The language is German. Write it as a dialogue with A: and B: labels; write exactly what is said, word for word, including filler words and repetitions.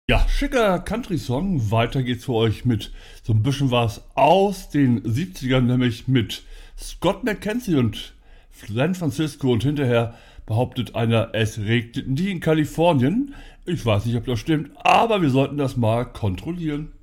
A: Ja, schicker Country-Song. Weiter geht's für euch mit so ein bisschen was aus den siebzigern, nämlich mit Scott McKenzie und San Francisco. Und hinterher behauptet einer, es regnet nie in Kalifornien. Ich weiß nicht, ob das stimmt, aber wir sollten das mal kontrollieren.